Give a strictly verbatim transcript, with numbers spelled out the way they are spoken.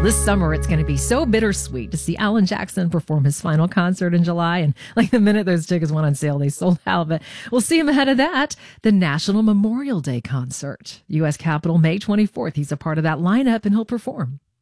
this summer it's going to be so bittersweet to see Alan Jackson perform his final concert in July. And like the minute those tickets went on sale, they sold out. But we'll see him ahead of that, the National Memorial Day concert. U S Capitol, May twenty-fourth. He's a part of that lineup and he'll perform.